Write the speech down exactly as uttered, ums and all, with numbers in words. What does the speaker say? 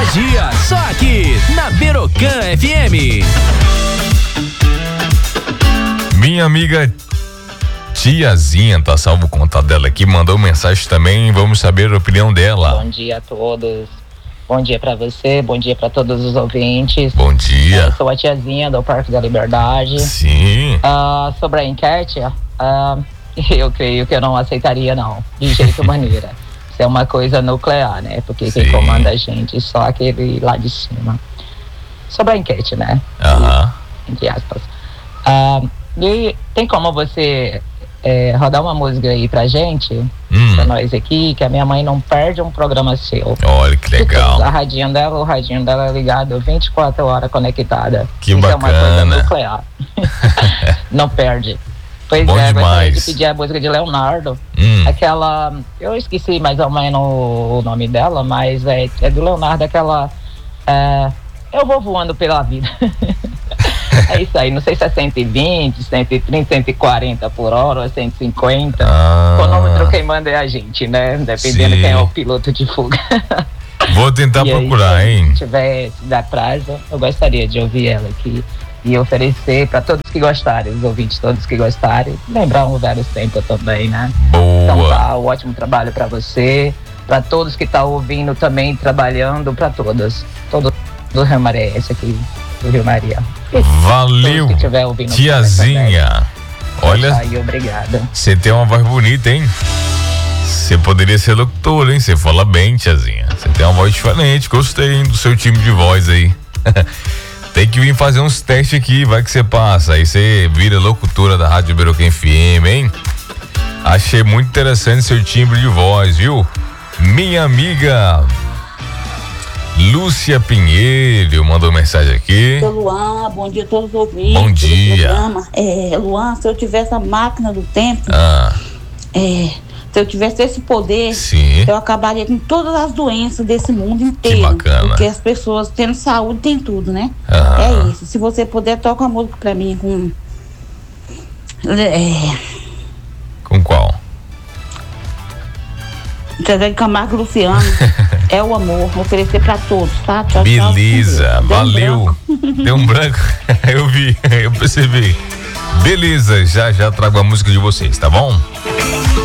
dia, só aqui na Berocan F M. Minha amiga Tiazinha, tá salvo o contato dela aqui, mandou mensagem também, vamos saber a opinião dela. Bom dia a todos. Bom dia pra você, bom dia pra todos os ouvintes. Bom dia. Eu sou a Tiazinha do Parque da Liberdade. Sim. Uh, sobre a enquete, uh, eu creio que eu não aceitaria não, de jeito maneira. Isso é uma coisa nuclear, né? Porque Sim. quem comanda a gente é só aquele lá de cima. Sobre a enquete, né? Aham. Entre aspas. Uh, e tem como você é, rodar uma música aí pra gente? Hum. Pra nós aqui, que a minha mãe não perde um programa seu. Olha que legal. A radinho dela, o radinho dela é ligado vinte e quatro horas conectada. Que Isso bacana. é uma coisa nuclear. Não perde. Pois Bom é, gostaria demais. de pedir a música de Leonardo. Hum. Aquela, eu esqueci mais ou menos o nome dela, mas é, é do Leonardo, aquela é, eu vou voando pela vida. É isso aí, não sei se é cento e vinte, cento e trinta, cento e quarenta por hora ou cento e cinquenta. Ah. O quilômetro quem manda é a gente, né? Dependendo Sim. quem é o piloto de fuga. Vou tentar E aí, procurar, se hein? tiver, se der prazo, eu gostaria de ouvir ela aqui e oferecer para todos que gostarem, os ouvintes todos que gostarem, lembrar um velho tempo também, né? Então Boa. tá, um ótimo trabalho para você, para todos que estão tá ouvindo também, trabalhando, para todas, todo do Rio Maria, esse aqui do Rio Maria. Valeu, Todos que tiver ouvindo Tiazinha. Olha, aí, obrigada. você tem uma voz bonita, hein? Você poderia ser locutora, hein? Você fala bem, Tiazinha. Você tem uma voz diferente. Gostei, hein, do seu time de voz aí. Tem que vir fazer uns testes aqui, vai que você passa. Aí você vira locutora da Rádio Berocan F M, hein? Achei muito interessante seu timbre de voz, viu? Minha amiga Lúcia Pinheiro mandou mensagem aqui. Seu Luan, bom dia a todos os ouvintes. Bom dia. É, Luan, se eu tivesse a máquina do tempo, Ah, é, se eu tivesse esse poder, sim. eu acabaria com todas as doenças desse mundo inteiro. bacana. Porque as pessoas tendo saúde tem tudo, né? Ah. É isso. Se você puder, toca uma música pra mim com. É, Com qual? Zezé de Camargo e Luciano. É o amor. Vou oferecer pra todos, tá? Tchau, Beleza, tchau. Deu um valeu. branco. Deu um branco. Eu vi, eu percebi. Beleza, já já trago a música de vocês, tá bom?